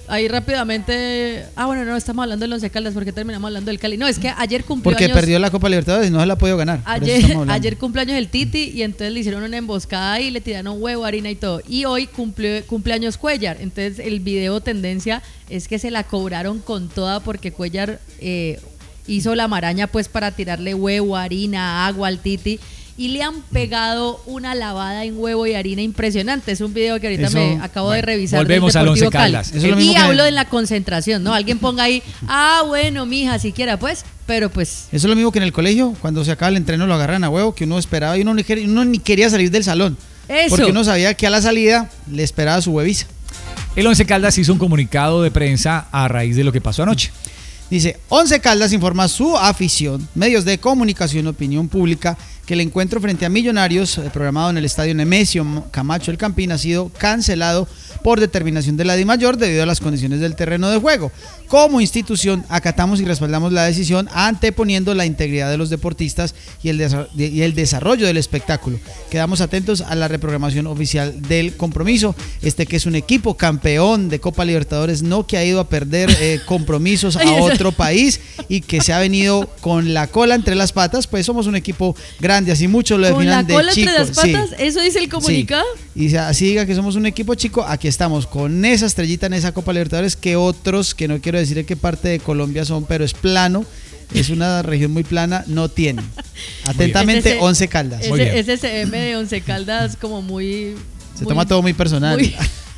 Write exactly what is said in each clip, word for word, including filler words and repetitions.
ahí rápidamente. Ah, bueno, no, estamos hablando del Once Caldas porque terminamos hablando del Cali. No, es que ayer cumplió Porque años, perdió la Copa Libertadores y no se la ha podido ganar. Ayer, ayer cumpleaños el Titi y entonces le hicieron una emboscada y le tiraron huevo, harina y todo. Y hoy cumple, cumpleaños Cuellar. Entonces el video tendencia es que se la cobraron con toda porque Cuellar eh, hizo la maraña pues para tirarle huevo, harina, agua al Titi. Y le han pegado una lavada en huevo y harina impresionante. Es un video que ahorita eso, me acabo bueno, de revisar. Volvemos al Once Caldas. Y hablo de la concentración, ¿no? Alguien ponga ahí, ah, bueno, mija, siquiera, pues, pero pues. Eso es lo mismo que en el colegio, cuando se acaba el entreno lo agarran a huevo, que uno esperaba y uno ni, uno ni quería salir del salón. Eso. Porque uno sabía que a la salida le esperaba su hueviza. El Once Caldas hizo un comunicado de prensa a raíz de lo que pasó anoche. Dice, Once Caldas informa a su afición, medios de comunicación, opinión pública, que el encuentro frente a Millonarios, eh, programado en el estadio Nemesio Camacho El Campín, ha sido cancelado por determinación de la DIMAYOR debido a las condiciones del terreno de juego. Como institución, acatamos y respaldamos la decisión anteponiendo la integridad de los deportistas y el, desa- y el desarrollo del espectáculo. Quedamos atentos a la reprogramación oficial del compromiso. Este que es un equipo campeón de Copa Libertadores, no que ha ido a perder eh, compromisos a otro país y que se ha venido con la cola entre las patas, pues somos un equipo grande, así muchos lo definan de chico. ¿Con la cola entre las patas? Sí. ¿Eso dice el comunicado? Sí. Y así diga que somos un equipo chico, aquí estamos con esa estrellita en esa Copa Libertadores que otros, que no quiero decir de qué parte de Colombia son, pero es plano, es una región muy plana, no tienen. Atentamente, ese, Once Caldas. Ese, ese C M de Once Caldas como muy... Se muy, toma todo muy personal. Muy,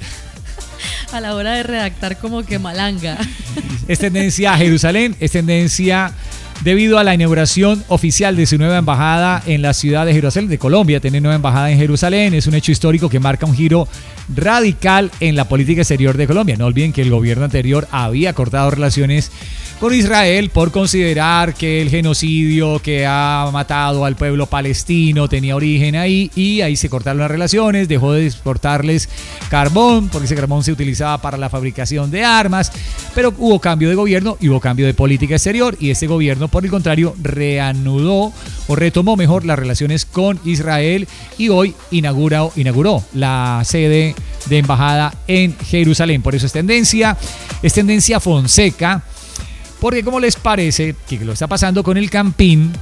a la hora de redactar como que malanga. Es tendencia a Jerusalén, es tendencia debido a la inauguración oficial de su nueva embajada en la ciudad de Jerusalén, de Colombia. Tiene nueva embajada en Jerusalén, es un hecho histórico que marca un giro radical en la política exterior de Colombia. No olviden que el gobierno anterior había cortado relaciones con Israel por considerar que el genocidio que ha matado al pueblo palestino tenía origen ahí, y ahí se cortaron las relaciones, dejó de exportarles carbón, porque ese carbón se utilizaba para la fabricación de armas, pero hubo cambio de gobierno y hubo cambio de política exterior, y este gobierno, por el contrario, reanudó o retomó mejor las relaciones con Israel y hoy inauguró, inauguró la sede de embajada en Jerusalén. Por eso es tendencia, es tendencia Fonseca. Porque ¿cómo les parece que lo está pasando con el Campín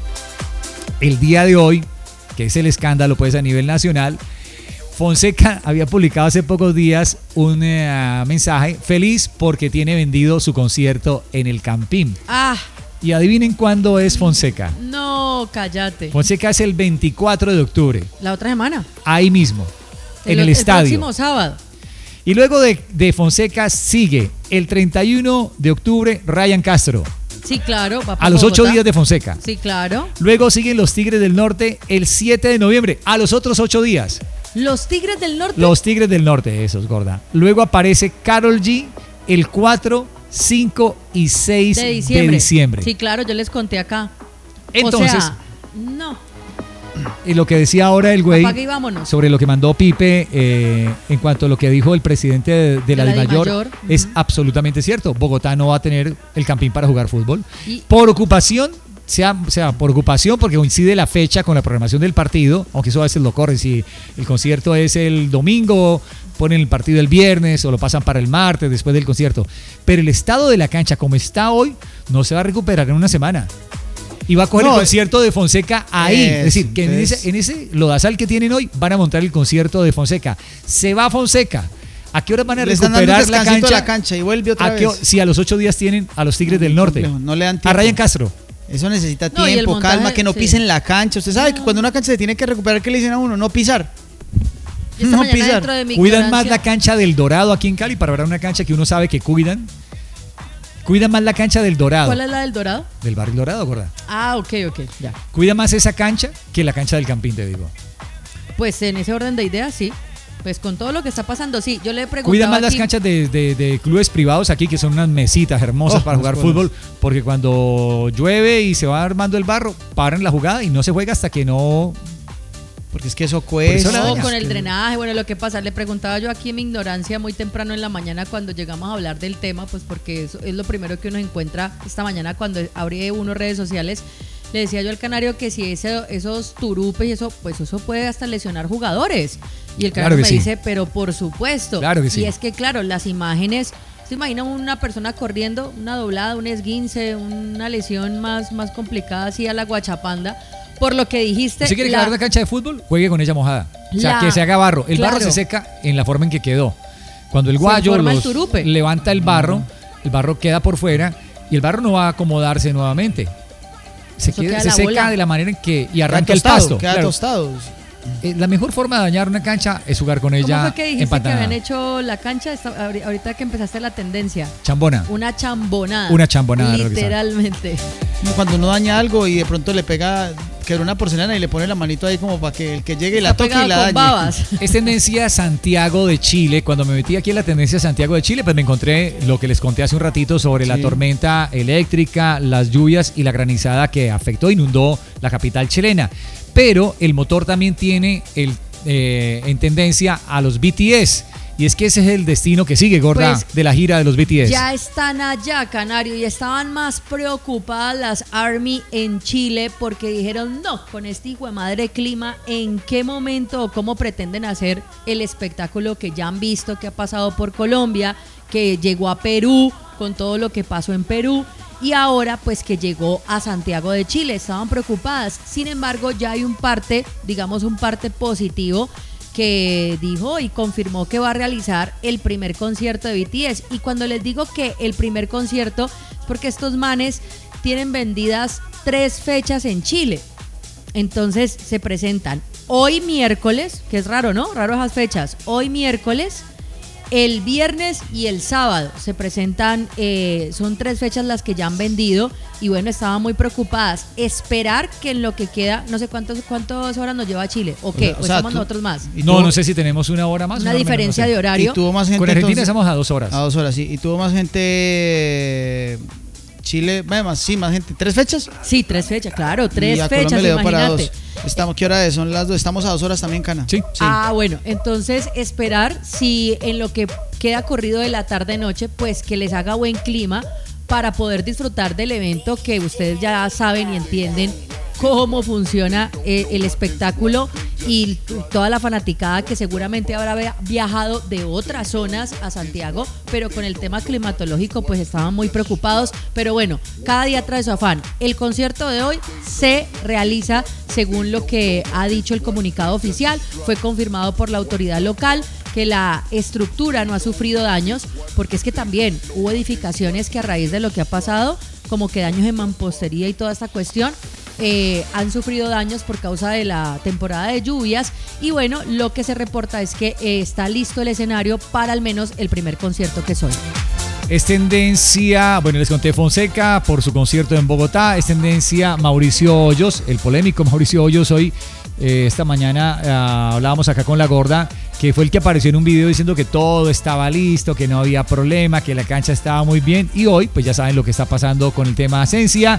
el día de hoy, que es el escándalo pues a nivel nacional? Fonseca había publicado hace pocos días un uh, mensaje feliz porque tiene vendido su concierto en el Campín. Ah. Y adivinen cuándo es Fonseca. No, cállate. Fonseca es el veinticuatro de octubre. La otra semana. Ahí mismo, el, en el, el estadio. El próximo sábado. Y luego de, de Fonseca sigue el treinta y uno de octubre Ryan Castro. Sí, claro. Va a los ocho días de Fonseca. Sí, claro. Luego siguen los Tigres del Norte el siete de noviembre, a los otros ocho días. ¿Los Tigres del Norte? Los Tigres del Norte, esos, gorda. Luego aparece Karol G el cuatro, cinco y seis de diciembre. de diciembre. Sí, claro, yo les conté acá. Entonces, o sea, no. Y lo que decía ahora el güey sobre lo que mandó Pipe eh, en cuanto a lo que dijo el presidente de, de, de la, la DIMAYOR, DIMAYOR es uh-huh. absolutamente cierto. Bogotá no va a tener el Campín para jugar fútbol. ¿Y? Por ocupación, sea, sea por ocupación, porque coincide la fecha con la programación del partido, aunque eso a veces lo corre. Si el concierto es el domingo, ponen el partido el viernes o lo pasan para el martes después del concierto. Pero el estado de la cancha como está hoy no se va a recuperar en una semana. Y va a coger no, el concierto de Fonseca ahí. Es, es decir, que en ese, en ese lodazal que tienen hoy van a montar el concierto de Fonseca. Se va Fonseca. ¿A qué hora van a le recuperar la cancha? la cancha y vuelve otra ¿A vez? Qué, si a los ocho días tienen a los Tigres no, del Norte. No, no le dan tiempo. A Ryan Castro. Eso necesita no, tiempo, montaje, calma, que no sí. pisen la cancha. Usted sabe no. que cuando una cancha se tiene que recuperar, ¿qué le dicen a uno? No pisar. No pisar. Cuidan más la cancha del Dorado aquí en Cali para ver una cancha que uno sabe que cuidan. Cuida más la cancha del Dorado. ¿Cuál es la del Dorado? Del barrio Dorado, gorda. Ah, ok, ok, ya. Cuida más esa cancha que la cancha del Campín, te digo. Pues en ese orden de ideas, sí. Pues con todo lo que está pasando, sí. Yo le he preguntado. Cuida más aquí... las canchas de, de, de clubes privados aquí, que son unas mesitas hermosas oh, para jugar fútbol, porque cuando llueve y se va armando el barro, paran la jugada y no se juega hasta que no... Porque es que eso cuesta. No, con el drenaje, bueno, lo que pasa, le preguntaba yo aquí en mi ignorancia muy temprano en la mañana cuando llegamos a hablar del tema, pues porque eso es lo primero que uno encuentra esta mañana cuando abre uno redes sociales. Le decía yo al canario que si ese, esos turupes y eso, pues eso puede hasta lesionar jugadores. Y el canario claro me sí. dice, pero por supuesto. Claro que sí. Y es que, claro, las imágenes ¿Se imagina una persona corriendo, una doblada, un esguince, una lesión más, más complicada así a la guachapanda? Por lo que dijiste... Si quiere la, crear una cancha de fútbol, juegue con ella mojada. O sea, la, que se haga barro. El claro. barro se seca en la forma en que quedó. Cuando el Se guayo forma el los turupe. levanta el barro, el barro queda por fuera y el barro no va a acomodarse nuevamente. Se, Eso queda, queda se la seca bola. de la manera en que... Y Queda arranca el tostado, pasto. Queda claro. tostado. Eh, La mejor forma de dañar una cancha es jugar con ella ¿Cómo fue que dijiste que empantanada. habían hecho la cancha esta- ahori- ahorita que empezaste la tendencia? Chambona. Una chambonada. Una chambonada, creo que Literalmente. Como cuando uno daña algo y de pronto le pega, quebra una porcelana y le pone la manito ahí como para que el que llegue y la Está toque y pegado la con dañe. babas. Es tendencia Santiago de Chile. Cuando me metí aquí en la tendencia Santiago de Chile, pues me encontré lo que les conté hace un ratito sobre Sí. la tormenta eléctrica, las lluvias y la granizada que afectó, inundó la capital chilena. Pero el motor también tiene el, eh, en tendencia a los B T S. Y es que ese es el destino que sigue, gorda, Pues, de la gira de los B T S. Ya están allá, Canario, y estaban más preocupadas las Army en Chile porque dijeron, no, con este hijo de madre clima, ¿en qué momento o cómo pretenden hacer el espectáculo que ya han visto que ha pasado por Colombia, que llegó a Perú, con todo lo que pasó en Perú, y ahora pues que llegó a Santiago de Chile? Estaban preocupadas. Sin embargo, ya hay un parte, digamos un parte positivo, que dijo y confirmó que va a realizar el primer concierto de B T S. Y cuando les digo que el primer concierto es porque estos manes tienen vendidas tres fechas en Chile. Entonces se presentan hoy miércoles, que es raro, ¿no? Raro esas fechas. Hoy miércoles, el viernes y el sábado se presentan, eh, son tres fechas las que ya han vendido y bueno, estaban muy preocupadas. Esperar que en lo que queda, no sé cuántos, cuántas horas nos lleva a Chile, o qué, o, o sea, estamos tú- nosotros más. y No, tuvo- no sé si tenemos una hora más. Una hora menos, diferencia no sé. de horario. Y tuvo más gente Con Argentina entonces- estamos a dos horas. A dos horas, sí. Y tuvo más gente. eh, Chile, bueno, más, sí, más gente. ¿Tres fechas? Sí, tres fechas, claro, tres y a fechas, Colombia le dio para imagínate. dos. Estamos, ¿qué hora es? Son las dos. Estamos a dos horas también, Cana. Sí. Ah, bueno, entonces esperar si en lo que queda corrido de la tarde-noche, pues que les haga buen clima para poder disfrutar del evento que ustedes ya saben y entienden cómo funciona eh, el espectáculo y toda la fanaticada que seguramente habrá via- viajado de otras zonas a Santiago, pero con el tema climatológico pues estaban muy preocupados, pero bueno, cada día trae su afán. El concierto de hoy se realiza según lo que ha dicho el comunicado oficial, fue confirmado por la autoridad local que la estructura no ha sufrido daños, porque es que también hubo edificaciones que a raíz de lo que ha pasado, como que daños en mampostería y toda esta cuestión, eh, han sufrido daños por causa de la temporada de lluvias y bueno, lo que se reporta es que eh, está listo el escenario para al menos el primer concierto que es hoy. Es tendencia, bueno, les conté Fonseca por su concierto en Bogotá. Es tendencia Mauricio Hoyos, el polémico Mauricio Hoyos. Hoy, eh, esta mañana, eh, hablábamos acá con la gorda, que fue el que apareció en un video diciendo que todo estaba listo, que no había problema, que la cancha estaba muy bien. Y hoy, pues ya saben lo que está pasando con el tema Asencia.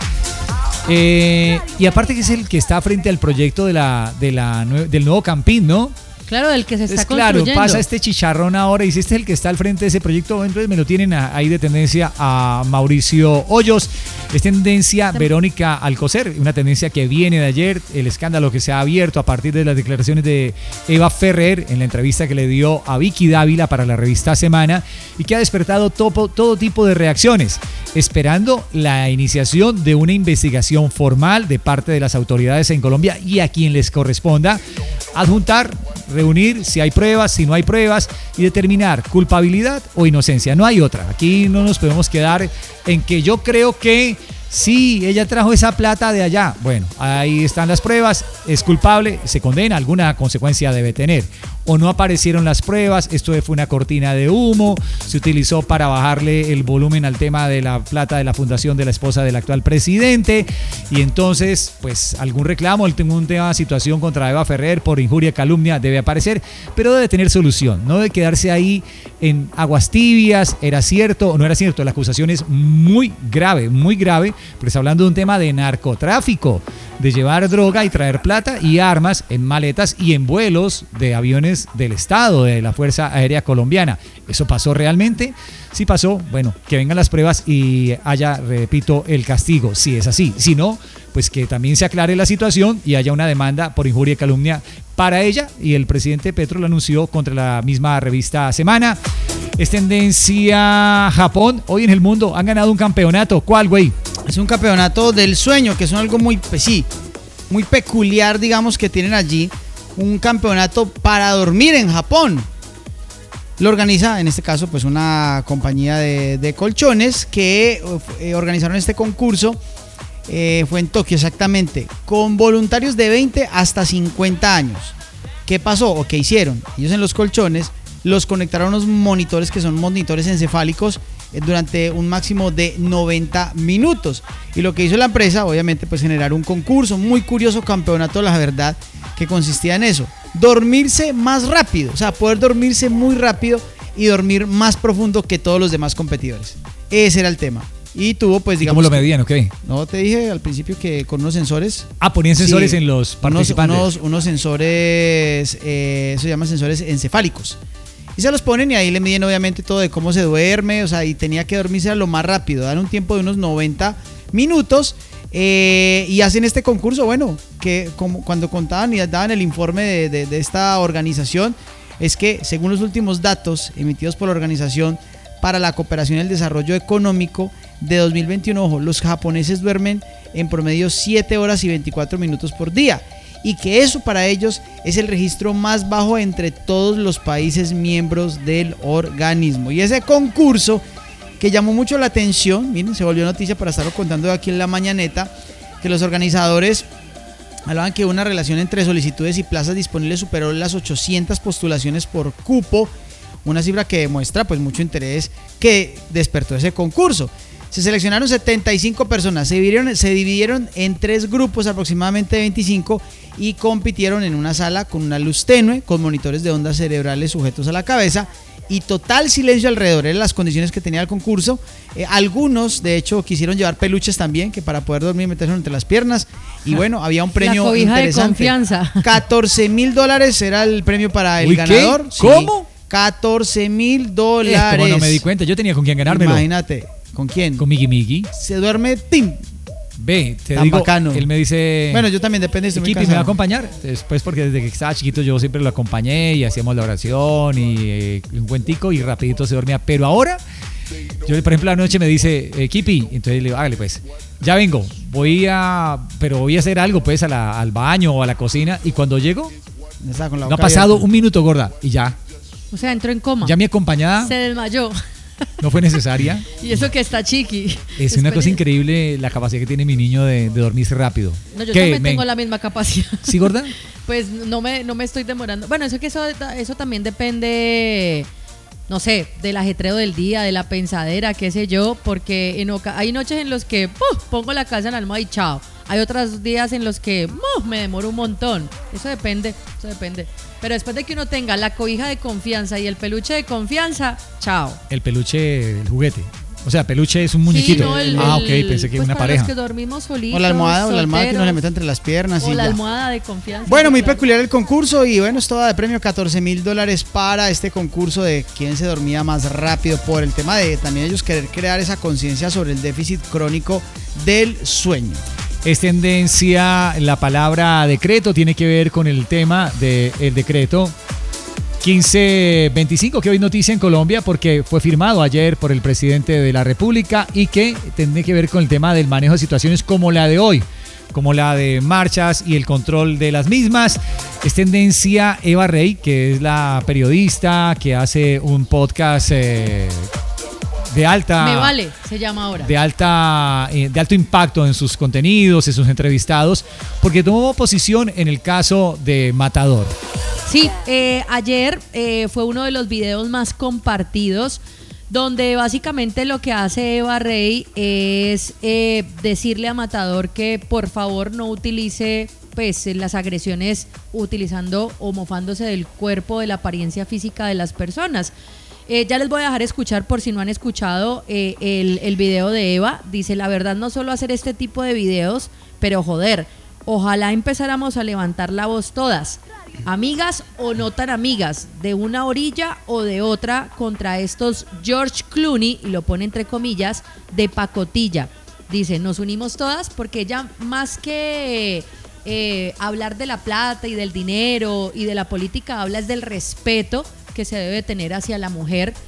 Eh, y aparte que es el que está frente al proyecto de la, de la, nue- del nuevo Campín, ¿no? Claro, del que se está Es claro, construyendo. pasa este chicharrón ahora y si este es el que está al frente de ese proyecto, entonces me lo tienen a- ahí de tendencia a Mauricio Hoyos. Es tendencia Verónica Alcocer, una tendencia que viene de ayer, el escándalo que se ha abierto a partir de las declaraciones de Eva Ferrer en la entrevista que le dio a Vicky Dávila para la revista Semana y que ha despertado todo, todo tipo de reacciones, esperando la iniciación de una investigación formal de parte de las autoridades en Colombia y a quien les corresponda adjuntar, reunir si hay pruebas, si no hay pruebas y determinar culpabilidad o inocencia. No hay otra. Aquí no nos podemos quedar en que yo creo que sí, ella trajo esa plata de allá. Bueno, ahí están las pruebas, es culpable, se condena, alguna consecuencia debe tener. O no aparecieron las pruebas, esto fue una cortina de humo, se utilizó para bajarle el volumen al tema de la plata de la fundación de la esposa del actual presidente y entonces pues algún reclamo, algún tema, situación contra Eva Ferrer por injuria, calumnia debe aparecer, pero debe tener solución, no debe quedarse ahí en aguas tibias, era cierto o no era cierto, la acusación es muy grave, muy grave, pero está hablando de un tema de narcotráfico, de llevar droga y traer plata y armas en maletas y en vuelos de aviones del Estado, de la Fuerza Aérea Colombiana. ¿Eso pasó realmente? Si pasó, bueno, que vengan las pruebas y haya, repito, el castigo, si es así. Si no, pues que también se aclare la situación y haya una demanda por injuria y calumnia para ella y el presidente Petro lo anunció contra la misma revista Semana. Es tendencia Japón. Hoy en el mundo han ganado un campeonato. ¿Cuál, güey? Es un campeonato del sueño, que es algo muy, pues sí, muy peculiar, digamos, que tienen allí. Un campeonato para dormir en Japón. Lo organiza, en este caso, pues una compañía de, de colchones que eh, organizaron este concurso. Eh, fue en Tokio exactamente, con voluntarios de veinte hasta cincuenta años. ¿Qué pasó o qué hicieron? Ellos en los colchones los conectaron a unos monitores que son monitores encefálicos eh, durante un máximo de noventa minutos. Y lo que hizo la empresa, obviamente, pues generar un concurso, muy curioso campeonato, la verdad, que consistía en eso: dormirse más rápido, o sea, poder dormirse muy rápido y dormir más profundo que todos los demás competidores. Ese era el tema. Y tuvo, pues, digamos... ¿Cómo lo medían o qué? No, te dije al principio que con unos sensores... Ah, ponían sensores sí, en los participantes. Unos, unos, unos sensores, eh, eso se llama sensores encefálicos. Y se los ponen y ahí le miden obviamente todo de cómo se duerme, o sea, y tenía que dormirse a lo más rápido. Dan un tiempo de unos noventa minutos eh, y hacen este concurso, bueno, que como cuando contaban y daban el informe de, de, de esta organización, es que según los últimos datos emitidos por la Organización para la Cooperación y el Desarrollo Económico de dos mil veintiuno, ojo, los japoneses duermen en promedio siete horas y veinticuatro minutos por día, y que eso para ellos es el registro más bajo entre todos los países miembros del organismo. Y ese concurso que llamó mucho la atención, miren, se volvió noticia para estarlo contando aquí en la mañaneta, que los organizadores hablaban que una relación entre solicitudes y plazas disponibles superó las ochocientas postulaciones por cupo, una cifra que demuestra pues mucho interés que despertó ese concurso. Se seleccionaron setenta y cinco personas, se dividieron, se dividieron en tres grupos, aproximadamente veinticinco, y compitieron en una sala con una luz tenue, con monitores de ondas cerebrales sujetos a la cabeza y total silencio alrededor. Eran las condiciones que tenía el concurso. Eh, algunos, de hecho, quisieron llevar peluches también, que para poder dormir meterse entre las piernas. Y bueno, había un premio la cobija interesante. De confianza. catorce mil dólares era el premio para el Uy, ganador. ¿qué? ¿Cómo? Sí, catorce mil dólares. ¿Cómo no me di cuenta? Yo tenía con quién ganármelo. Imagínate. ¿Con quién? Con Migi Migi. Se duerme, ¡tim! Ve, te Tan digo, bacano. Él me dice... Bueno, yo también, depende, estoy muy Kipi, ¿me va a cansado. acompañar? Después, porque desde que estaba chiquito yo siempre lo acompañé y hacíamos la oración y eh, un cuentico y rapidito se dormía. Pero ahora, yo por ejemplo, la noche me dice, eh, Kipi, entonces le digo, hágale pues, ya vengo, voy a, pero voy a hacer algo pues a la, al baño o a la cocina, y cuando llego, Está con la no ha boca pasado abierta. un minuto, gorda, y ya, O sea, entró en coma. ya mi acompañada Se desmayó. no fue necesaria. Y eso que está chiqui. Es una Espere. cosa increíble la capacidad que tiene mi niño de, de dormirse rápido. No, yo ¿Qué, también men? tengo la misma capacidad. ¿Sí, gorda? Pues no me, no me estoy demorando. Bueno, eso que eso, eso también depende, no sé, del ajetreo del día, de la pensadera, qué sé yo, porque en oca- hay noches en los que ¡puf! Pongo la casa en la almohada y chao. Hay otros días en los que ¡muf! Me demoro un montón. Eso depende, eso depende. Pero después de que uno tenga la cobija de confianza y el peluche de confianza, chao. El peluche, el juguete. O sea, peluche es un muñequito. Sí, no, el- ah, ok, el- pensé que pues una para pareja. los que dormimos solitos, O la almohada, o la almohada que uno le solteros, meta entre las piernas. o y la ya. almohada de confianza. Bueno, muy claro. peculiar el concurso, y bueno, esto da de premio catorce mil dólares para este concurso de quién se dormía más rápido, por el tema de también ellos querer crear esa conciencia sobre el déficit crónico del sueño. Es tendencia la palabra decreto, tiene que ver con el tema del decreto quince veinticinco, que hoy noticia en Colombia porque fue firmado ayer por el presidente de la República y que tiene que ver con el tema del manejo de situaciones como la de hoy, como la de marchas y el control de las mismas. Es tendencia Eva Rey, que es la periodista que hace un podcast eh, de alta... Me vale, se llama ahora. de alta eh, de alto impacto en sus contenidos, en sus entrevistados, porque tomó posición en el caso de Matador. Sí, eh, ayer eh, fue uno de los videos más compartidos, donde básicamente lo que hace Eva Rey es eh, decirle a Matador que por favor no utilice pues las agresiones utilizando o mofándose del cuerpo, de la apariencia física de las personas. Eh, ya les voy a dejar escuchar por si no han escuchado eh, el, el video de Eva. Dice, la verdad no solo hacer este tipo de videos, pero joder, ojalá empezáramos a levantar la voz todas, amigas o no tan amigas, de una orilla o de otra, contra estos George Clooney, y lo pone entre comillas, de pacotilla. Dice, nos unimos todas porque ella más que eh, hablar de la plata y del dinero y de la política, habla es del respeto que se debe tener hacia la mujer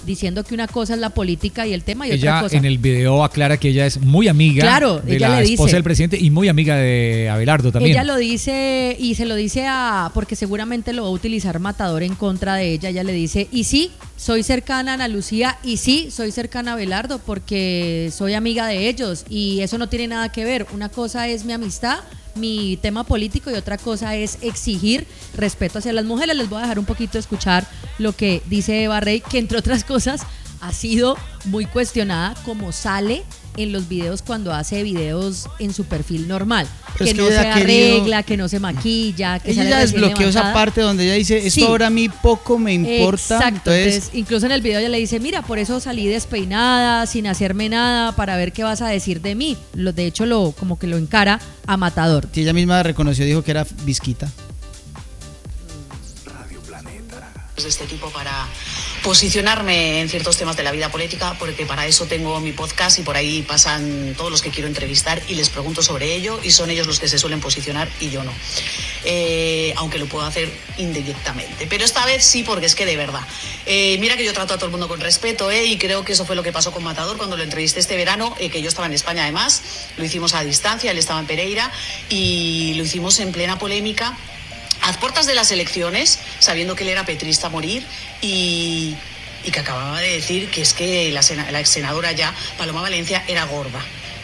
diciendo que una cosa es la política y el tema y ella otra cosa. En el video aclara que ella es muy amiga claro, de ella la le esposa dice, del presidente y muy amiga de Abelardo también. Ella lo dice y se lo dice a, porque seguramente lo va a utilizar Matador en contra de ella. Ella le dice, y sí, soy cercana a Ana Lucía y sí, soy cercana a Abelardo porque soy amiga de ellos y eso no tiene nada que ver. Una cosa es mi amistad, mi tema político y otra cosa es exigir respeto hacia las mujeres. Les voy a dejar un poquito escuchar lo que dice Eva Rey, que entre otras cosas ha sido muy cuestionada como sale en los videos cuando hace videos en su perfil normal, que, que no se arregla, querido, que no se maquilla, que ella ya desbloqueó esa parte donde ella dice, esto sí, ahora a mí poco me importa. Exacto, entonces, entonces incluso en el video ella le dice, mira, por eso salí despeinada, sin hacerme nada, para ver qué vas a decir de mí. Lo, de hecho, lo como que lo encara a Matador. Sí, ella misma reconoció, dijo que era visquita. Radio Planeta. De este tipo para posicionarme en ciertos temas de la vida política, porque para eso tengo mi podcast y por ahí pasan todos los que quiero entrevistar y les pregunto sobre ello y son ellos los que se suelen posicionar y yo no, eh, aunque lo puedo hacer indirectamente, pero esta vez sí, porque es que de verdad, eh, mira que yo trato a todo el mundo con respeto, eh, y creo que eso fue lo que pasó con Matador cuando lo entrevisté este verano, eh, que yo estaba en España además, lo hicimos a distancia, él estaba en Pereira y lo hicimos en plena polémica a puertas de las elecciones, sabiendo que él era petrista a morir y, y que acababa de decir que es que la, sena, la ex senadora ya, Paloma Valencia, era gorda.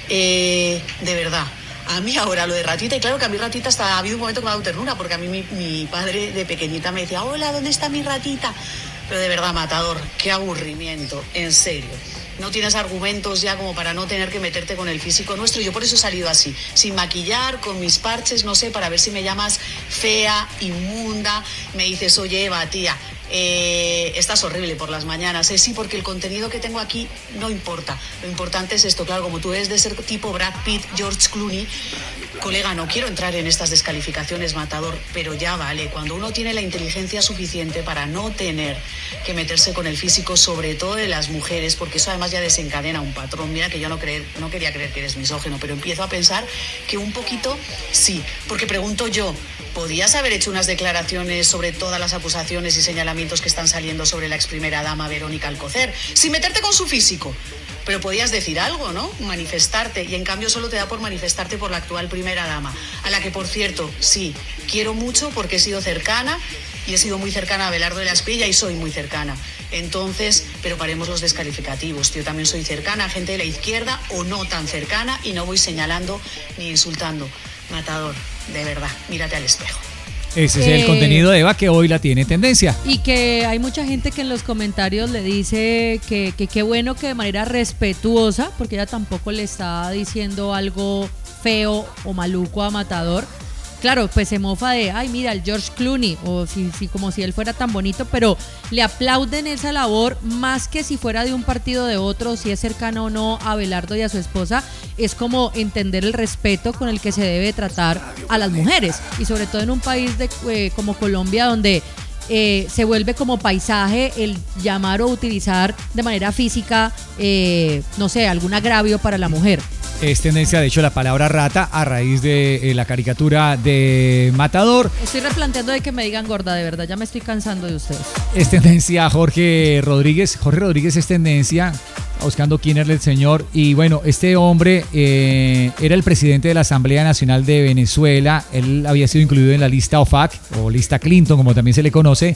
Eh, de verdad, a mí ahora lo de Ratita, y claro que a mí Ratita hasta ha habido un momento que me ha dado ternura, porque a mí mi, mi padre de pequeñita me decía, hola, ¿dónde está mi Ratita? Pero de verdad, Matador, qué aburrimiento, en serio. No tienes argumentos ya como para no tener que meterte con el físico nuestro. Yo por eso he salido así, sin maquillar, con mis parches, no sé, para ver si me llamas fea, inmunda. Me dices, oye, Eva, tía, eh, estás horrible por las mañanas. Eh, sí, porque el contenido que tengo aquí no importa. Lo importante es esto, claro, como tú eres de ser tipo Brad Pitt, George Clooney. Colega, no quiero entrar en estas descalificaciones, Matador, pero ya vale, cuando uno tiene la inteligencia suficiente para no tener que meterse con el físico, sobre todo de las mujeres, porque eso además ya desencadena un patrón. Mira que yo no, creer, no quería creer que eres misógino, pero empiezo a pensar que un poquito sí, porque pregunto yo, ¿podías haber hecho unas declaraciones sobre todas las acusaciones y señalamientos que están saliendo sobre la ex primera dama Verónica Alcocer, sin meterte con su físico? Pero podías decir algo, ¿no? Manifestarte, y en cambio solo te da por manifestarte por la actual primera dama, a la que, por cierto, sí, quiero mucho porque he sido cercana y he sido muy cercana a Abelardo de la Espriella y soy muy cercana. Entonces, pero paremos los descalificativos. Yo también soy cercana a gente de la izquierda o no tan cercana y no voy señalando ni insultando. Matador, de verdad, mírate al espejo. Ese eh, es el contenido de Eva que hoy la tiene tendencia. Y que hay mucha gente que en los comentarios le dice que qué que bueno que de manera respetuosa, porque ella tampoco le está diciendo algo feo o maluco a Matador. Claro, pues se mofa de, ay, mira, el George Clooney, o si, si como si él fuera tan bonito, pero le aplauden esa labor más que si fuera de un partido o de otro, si es cercano o no a Abelardo y a su esposa. Es como entender el respeto con el que se debe tratar a las mujeres, y sobre todo en un país de, eh, como Colombia, donde eh, se vuelve como paisaje el llamar o utilizar de manera física, eh, no sé, algún agravio para la mujer. Es tendencia, de hecho, la palabra rata a raíz de eh, la caricatura de Matador. Estoy replanteando de que me digan gorda, de verdad, ya me estoy cansando de ustedes. Es tendencia Jorge Rodríguez. Jorge Rodríguez es tendencia, buscando quién era el señor. Y bueno, este hombre eh, era el presidente de la Asamblea Nacional de Venezuela. Él había sido incluido en la lista O F A C, o lista Clinton, como también se le conoce.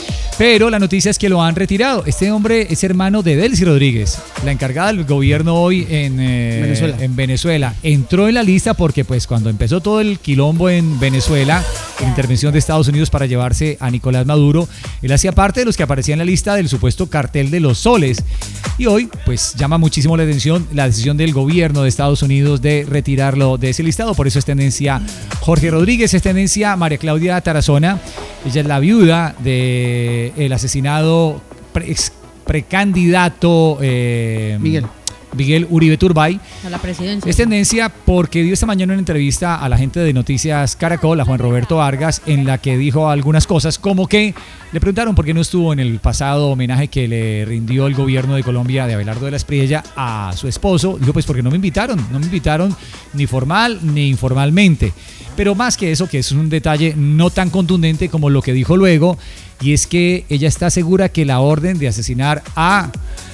Pero la noticia es que lo han retirado. Este hombre es hermano de Delcy Rodríguez, la encargada del gobierno hoy en, eh, Venezuela. en Venezuela. Entró en la lista porque pues cuando empezó todo el quilombo en Venezuela, la intervención de Estados Unidos para llevarse a Nicolás Maduro, él hacía parte de los que aparecían en la lista del supuesto cartel de los soles. Y hoy pues llama muchísimo la atención la decisión del gobierno de Estados Unidos de retirarlo de ese listado. Por eso es tendencia Jorge Rodríguez, es tendencia María Claudia Tarazona. Ella es la viuda del asesinado pre, ex, precandidato eh, Miguel. Miguel Uribe Turbay. A la presidencia. Es tendencia porque dio esta mañana una entrevista a la gente de Noticias Caracol, a Juan Roberto Vargas, en la que dijo algunas cosas, como que le preguntaron por qué no estuvo en el pasado homenaje que le rindió el gobierno de Colombia de Abelardo de la Espriella a su esposo. Dijo, pues porque no me invitaron, no me invitaron ni formal ni informalmente. Pero más que eso, que es un detalle no tan contundente como lo que dijo luego, y es que ella está segura que la orden de asesinar a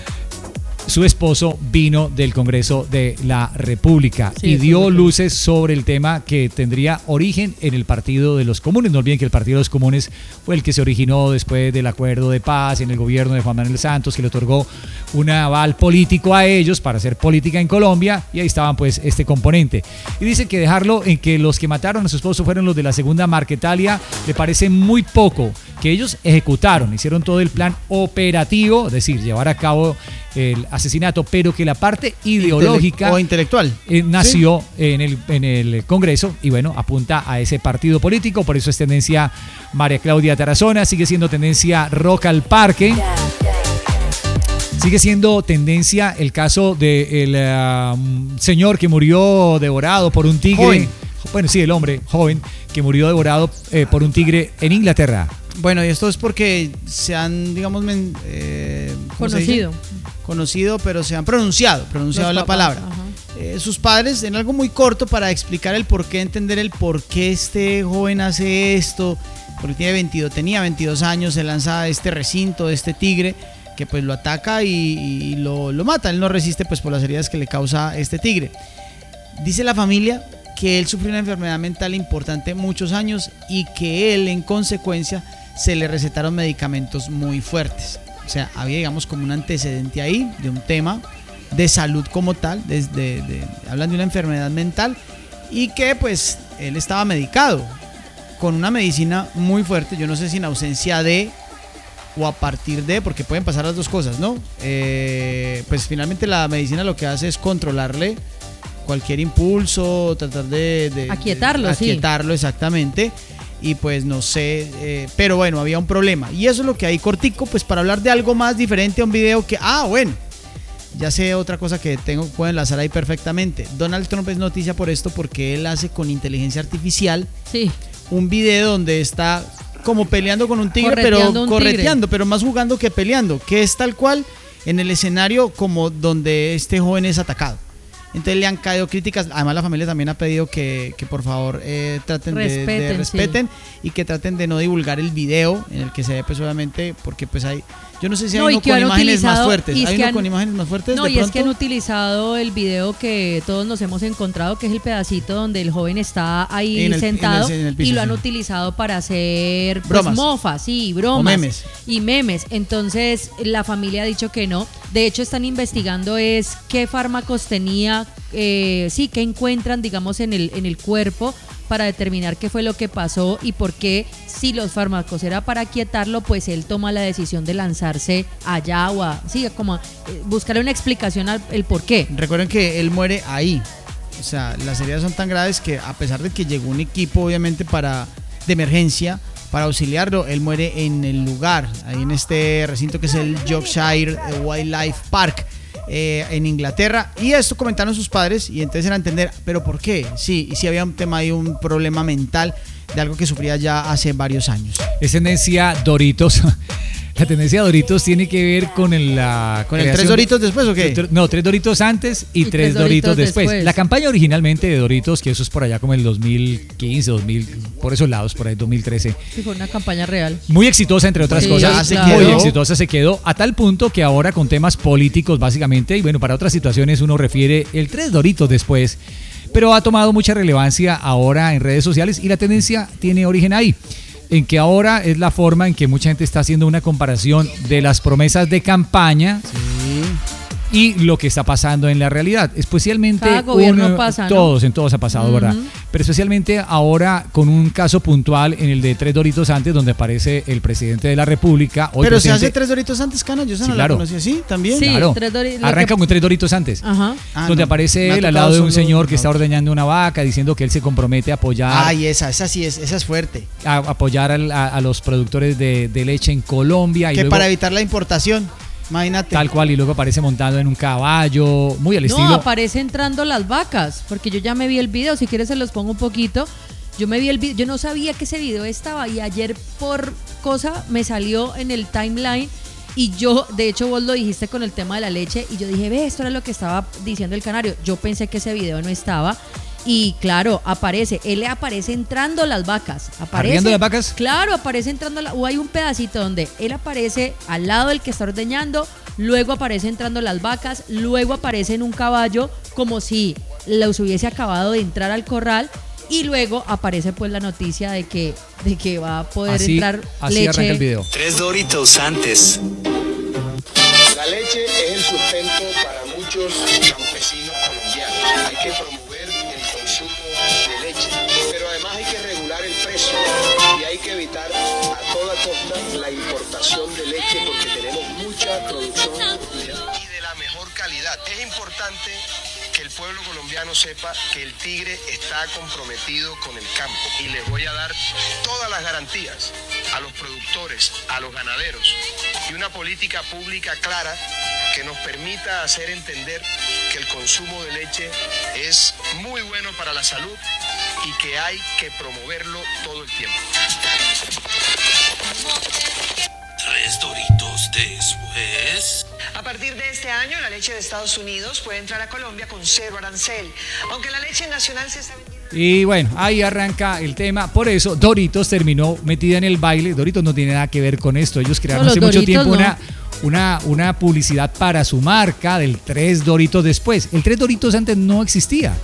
su esposo vino del Congreso de la República, sí, y dio luces sobre el tema que tendría origen en el Partido de los Comunes. No olviden que el Partido de los Comunes fue el que se originó después del acuerdo de paz en el gobierno de Juan Manuel Santos, que le otorgó un aval político a ellos para hacer política en Colombia, y ahí estaban pues este componente. Y dice que dejarlo en que los que mataron a su esposo fueron los de la segunda Marquetalia le parece muy poco, que ellos ejecutaron, hicieron todo el plan operativo, es decir, llevar a cabo el asesinato, pero que la parte ideológica Intele- o intelectual eh, nació ¿sí? en, el, en el Congreso, y bueno, apunta a ese partido político. Por eso es tendencia María Claudia Tarazona, sigue siendo tendencia Rock al Parque, sigue siendo tendencia el caso del uh, señor que murió devorado por un tigre, joven. bueno sí, el hombre joven que murió devorado eh, por un tigre en Inglaterra. Bueno, y esto es porque se han, digamos, men, eh, conocido. Conocido, pero se han pronunciado, pronunciado Los la papás, palabra. Eh, sus padres, en algo muy corto para explicar el por qué, entender el por qué este joven hace esto, porque tiene veintidós, tenía veintidós años, se lanza a este recinto, de este tigre, que pues lo ataca y, y lo, lo mata. Él no resiste pues por las heridas que le causa este tigre. Dice la familia que él sufrió una enfermedad mental importante muchos años y que él, en consecuencia, se le recetaron medicamentos muy fuertes. O sea, había, digamos, como un antecedente ahí de un tema de salud como tal, desde de, hablan de una enfermedad mental, y que pues él estaba medicado con una medicina muy fuerte. Yo no sé si en ausencia de o a partir de, porque pueden pasar las dos cosas, ¿no? Eh, pues finalmente la medicina lo que hace es controlarle cualquier impulso, tratar de, de aquietarlo, de, aquietarlo sí. exactamente. Y pues no sé, eh, pero bueno, había un problema. Y eso es lo que hay cortico, pues para hablar de algo más diferente a un video que, ah, bueno, ya sé otra cosa que tengo, puedo enlazar ahí perfectamente. Donald Trump es noticia por esto porque él hace con inteligencia artificial sí. un video donde está como peleando con un tigre, correteando pero un correteando, tigre. pero más jugando que peleando, que es tal cual en el escenario como donde este joven es atacado. Entonces le han caído críticas, además la familia también ha pedido que, que por favor eh, traten respeten, de, de respeten sí. y que traten de no divulgar el video en el que se ve pues obviamente, porque pues hay, yo no sé si hay no, uno con imágenes más fuertes, hay uno han, con imágenes más fuertes. No, de y pronto? Es que han utilizado el video que todos nos hemos encontrado, que es el pedacito donde el joven está ahí en el, sentado en el, en el piso, y lo han sí. utilizado para hacer pues, bromas, mofas, sí, bromas o memes. y memes. Entonces la familia ha dicho que no. De hecho están investigando es qué fármacos tenía, eh, sí, qué encuentran, digamos, en el en el cuerpo para determinar qué fue lo que pasó y por qué, si los fármacos era para aquietarlo, pues él toma la decisión de lanzarse allá o a, sí, como a, eh, buscar una explicación al el por qué. Recuerden que él muere ahí, o sea, las heridas son tan graves que a pesar de que llegó un equipo obviamente para de emergencia para auxiliarlo, él muere en el lugar, ahí en este recinto que es el Yorkshire Wildlife Park. Eh, en Inglaterra, y esto comentaron sus padres y entonces era entender, pero ¿por qué? Sí, y sí había un tema ahí, un problema mental de algo que sufría ya hace varios años. Es tendencia Doritos. La tendencia de Doritos tiene que ver con el, la ¿Con el tres Doritos después o qué? No, tres Doritos antes y, y tres, tres Doritos, Doritos después. después. La campaña originalmente de Doritos, que eso es por allá como el dos mil quince, dos mil, por esos lados, por ahí dos mil trece. Sí, fue una campaña real. Muy exitosa, entre otras sí, cosas. Se muy quedó. exitosa se quedó, a tal punto que ahora con temas políticos básicamente, y bueno, para otras situaciones uno refiere el tres Doritos después, pero ha tomado mucha relevancia ahora en redes sociales y la tendencia tiene origen ahí, en que ahora es la forma en que mucha gente está haciendo una comparación de las promesas de campaña sí. y lo que está pasando en la realidad, especialmente cada gobierno uno, pasa, todos, ¿no? en todos ha pasado, uh-huh. ¿verdad? Pero especialmente ahora con un caso puntual en el de tres Doritos antes, donde aparece el presidente de la República. Hoy Pero presidente... se hace tres Doritos antes, Cana, yo esa sí, no claro. la conocí así, también. Sí, claro. tres Dori- Arranca que... con tres Doritos antes, Ajá. Ah, donde no. aparece Me él ha al lado de un tocado señor solo- que está ordeñando una vaca, diciendo que él se compromete a apoyar, Ay, esa, esa sí es, esa es fuerte. a apoyar al- a, a los productores de, de leche en Colombia. Y Que luego, para evitar la importación. Imagínate. Tal cual, y luego aparece montado en un caballo, muy al No, estilo. aparece entrando las vacas, porque yo ya me vi el video, si quieres se los pongo un poquito. Yo me vi el video, yo no sabía que ese video estaba y ayer por cosa me salió en el timeline y yo, de hecho vos lo dijiste con el tema de la leche y yo dije, ve, esto era lo que estaba diciendo el canario. Yo pensé que ese video no estaba y claro, aparece, él le aparece entrando las vacas. Aparece, ¿Arriendo las vacas? Claro, aparece entrando, la, o hay un pedacito donde él aparece al lado del que está ordeñando, luego aparece entrando las vacas, luego aparece en un caballo como si los hubiese acabado de entrar al corral. Y luego aparece pues la noticia de que, de que va a poder así, entrar así leche. arranca el video. Tres Doritos antes. La leche es el sustento para muchos campesinos colombianos. Hay que promover el consumo de leche, pero además hay que regular el precio y hay que evitar a toda costa la importación de leche porque tenemos mucha producción y de la mejor calidad. Es importante que el pueblo colombiano sepa que el Tigre está comprometido con el campo y les voy a dar todas las garantías a los productores, a los ganaderos y una política pública clara que nos permita hacer entender que el consumo de leche es muy bueno para la salud y que hay que promoverlo todo el tiempo. Tres Doritos después. A partir de este año, la leche de Estados Unidos puede entrar a Colombia con cero arancel, aunque la leche nacional se está vendiendo. Y bueno, ahí arranca el tema. Por eso Doritos terminó metida en el baile. Doritos no tiene nada que ver con esto. Ellos crearon No, hace los mucho Doritos tiempo no. una, una, una publicidad para su marca del tres Doritos después. El tres Doritos antes no existía.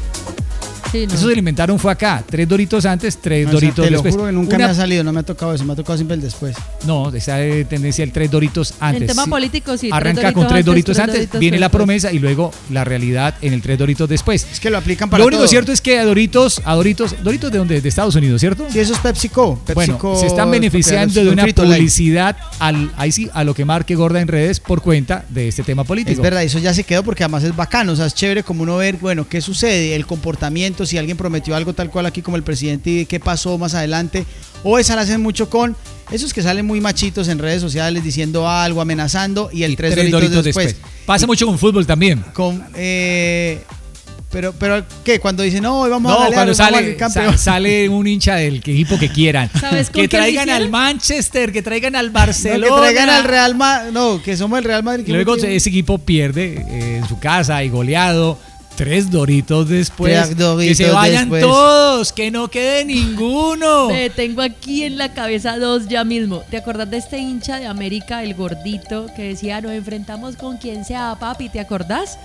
Sí, no. Eso se lo inventaron fue acá. Tres Doritos antes, tres O sea, Doritos te lo después. juro que nunca Una- me ha salido, no me ha tocado eso, me ha tocado siempre el después. No, esa eh, tendencia el tres Doritos antes. En tema Sí. político, sí. Arranca con tres Doritos antes, Doritos viene la después. promesa y luego la realidad en el tres Doritos después. Es que lo aplican para Lo único todo. cierto es que a Doritos, a Doritos, Doritos de dónde? De Estados Unidos, ¿cierto? Sí, eso es PepsiCo. Bueno, PepsiCo se están es beneficiando porque de una Frito Lay. publicidad al, ahí sí, a lo que marque Gorda en redes por cuenta de este tema político. Es verdad, eso ya se quedó porque además es bacano, o sea, es chévere como uno ver, bueno, qué sucede, el comportamiento, si alguien prometió algo tal cual aquí como el presidente y qué pasó más adelante, o esa la hacen mucho con esos que salen muy machitos en redes sociales diciendo algo, amenazando y el Y tres, tres doritos, Doritos después. después. Pasa mucho con fútbol también. Con, eh, pero, pero, ¿qué? Cuando dicen, no, hoy vamos a No, ganar, cuando hoy vamos sale, al campeón. sa- sale un hincha del equipo que quieran. ¿Sabes con Que quién lo traigan al hicieron? Manchester, que traigan al No, Barcelona. que traigan al Real Madrid, no, que somos el Real Madrid. que Luego no- ese equipo pierde eh, en su casa y goleado. Tres Doritos después. Tres Doritos que se vayan después. todos, que no quede ninguno. Ve, tengo aquí en la cabeza dos ya mismo. ¿Te acordás de este hincha de América, el gordito, que decía, nos enfrentamos con quien sea, papi? ¿Te acordás?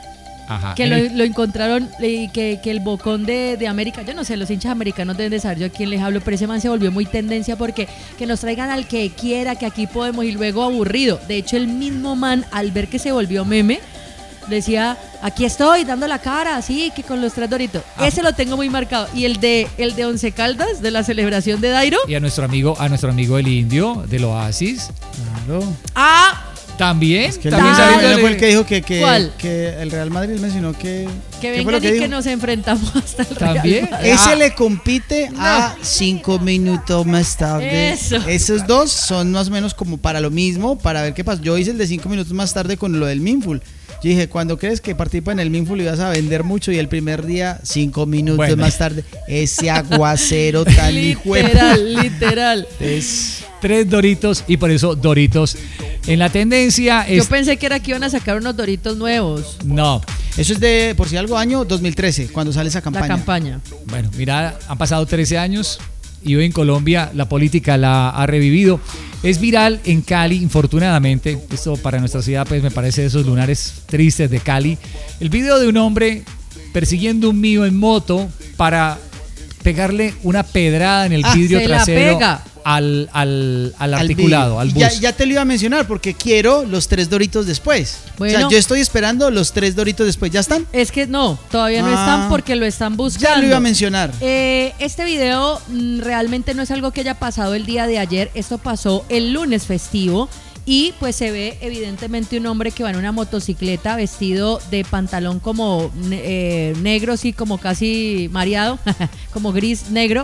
Ajá. Que en lo, el- lo encontraron y que, que el bocón de, de América, yo no sé, los hinchas americanos deben de saber yo a quién les hablo, pero ese man se volvió muy tendencia porque que nos traigan al que quiera, que aquí podemos, y luego aburrido. De hecho, el mismo man, al ver que se volvió meme, decía, aquí estoy dando la cara, así que con los tres Doritos. Ah. Ese lo tengo muy marcado. Y el de el de Once Caldas, de la celebración de Dairo. Y a nuestro amigo, a nuestro amigo el indio del Oasis. Claro. Ah, También. Es que él también dijo- salió él de- fue el que dijo que, que, ¿Cuál? que el Real Madrid mencionó que... que ¿qué fue lo vengan que y dijo? que nos enfrentamos hasta el También. Real Madrid. Ese Ah. le compite a cinco minutos más tarde. Eso. Esos dos son más o menos como para lo mismo, para ver qué pasa. Yo hice el de cinco minutos más tarde con lo del Minful. Yo dije, cuando crees que participa en el Minful ibas a vender mucho y el primer día, cinco minutos Bueno. más tarde, ese aguacero tan hijo de- Literal, literal. Es- Tres Doritos y por eso Doritos. En la tendencia Yo es... pensé que era que iban a sacar unos Doritos nuevos. No. Eso es de, por si algo, año dos mil trece, cuando sale esa campaña. La campaña. Bueno, mira, han pasado trece años y hoy en Colombia la política la ha revivido. Es viral en Cali, infortunadamente. Esto para nuestra ciudad pues me parece de esos lunares tristes de Cali. El video de un hombre persiguiendo un mío en moto para pegarle una pedrada en el Ah, vidrio se la trasero pega. al, al, al Al articulado, vi- al y bus. Ya, ya te lo iba a mencionar porque quiero los tres Doritos después. O Bueno. sea, yo estoy esperando los tres Doritos después. ¿Ya están? Es que no, todavía no Ah. están porque lo están buscando. Ya lo iba a mencionar. Eh, este video mm, realmente no es algo que haya pasado el día de ayer, esto pasó el lunes festivo y pues se ve evidentemente un hombre que va en una motocicleta vestido de pantalón como ne- eh, negro, sí, como casi mareado, como gris negro.